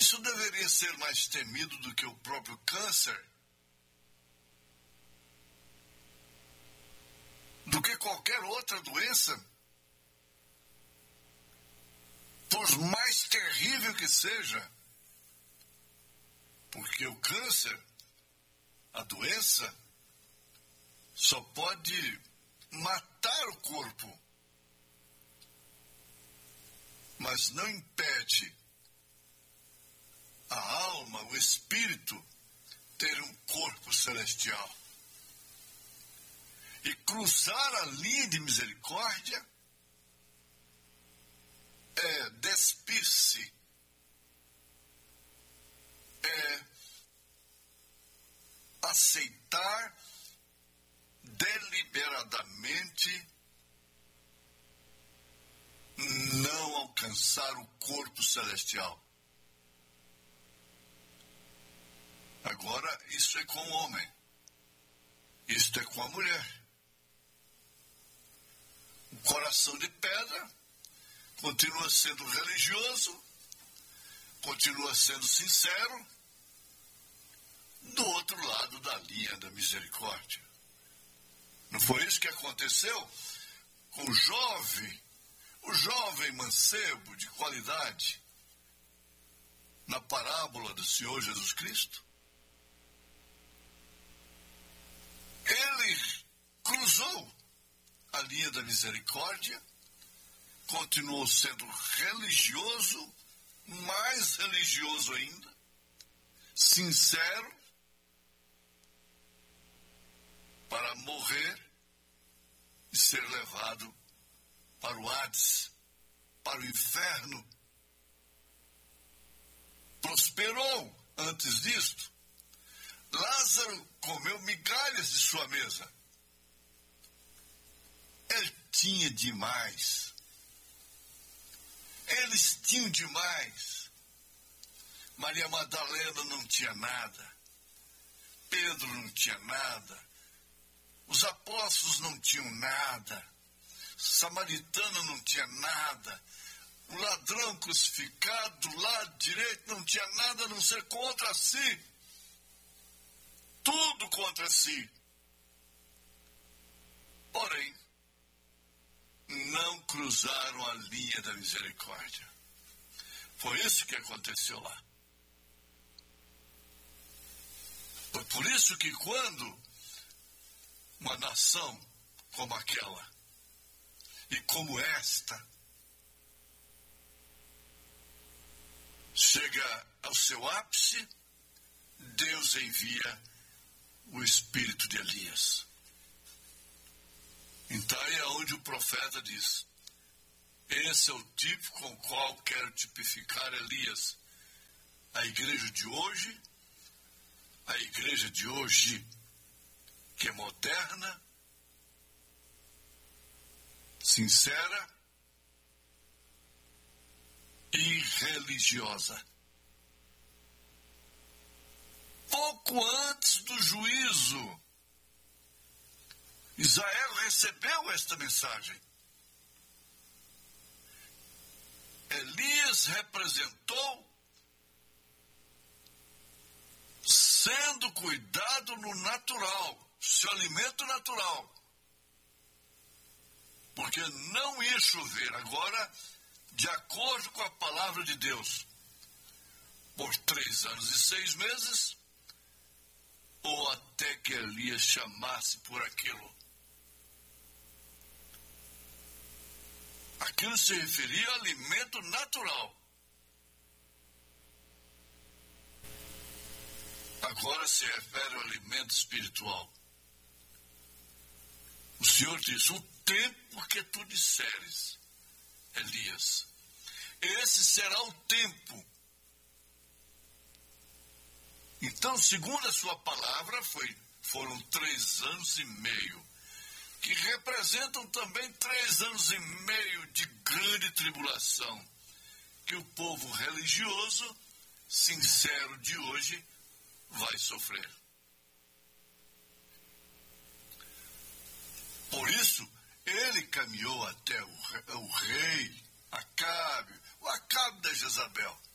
Isso deveria ser mais temido do que o próprio câncer, do que qualquer outra doença, por mais terrível que seja, porque o câncer, a doença, só pode matar o corpo, mas não impede a alma, o espírito, ter um corpo celestial. E cruzar a linha de misericórdia é despir-se, é aceitar deliberadamente não alcançar o corpo celestial. Agora, isso é com o homem, isto é com a mulher. O coração de pedra continua sendo religioso, continua sendo sincero, do outro lado da linha da misericórdia. Não foi isso que aconteceu com o jovem mancebo de qualidade, na parábola do Senhor Jesus Cristo? Ele cruzou a linha da misericórdia, continuou sendo religioso, mais religioso ainda, sincero, para morrer e ser levado para o Hades, para o inferno. Prosperou antes disto. Lázaro comeu migalhas de sua mesa. Ele tinha demais. Eles tinham demais. Maria Madalena não tinha nada. Pedro não tinha nada. Os apóstolos não tinham nada. Samaritano não tinha nada. O ladrão crucificado do lado direito não tinha nada a não ser contra si. Tudo contra si. Porém, não cruzaram a linha da misericórdia. Foi isso que aconteceu lá. Foi por isso que quando uma nação como aquela e como esta chega ao seu ápice, Deus envia o espírito de Elias. Então aí é onde o profeta diz: esse é o tipo com o qual quero tipificar Elias. A igreja de hoje, que é moderna, sincera e religiosa. Pouco antes do juízo, Israel recebeu esta mensagem. Elias representou sendo cuidado no natural, seu alimento natural. Porque não ia chover agora, de acordo com a palavra de Deus, por 3 anos e 6 meses, ou até que Elias chamasse por aquilo. Aquilo se referia a alimento natural. Agora se refere ao alimento espiritual. O Senhor diz: o tempo que tu disseres, Elias, esse será o tempo. Então, segundo a sua palavra, foram 3 anos e meio, que representam também 3 anos e meio de grande tribulação, que o povo religioso, sincero de hoje, vai sofrer. Por isso, ele caminhou até o rei Acabe, o Acabe da Jezabel.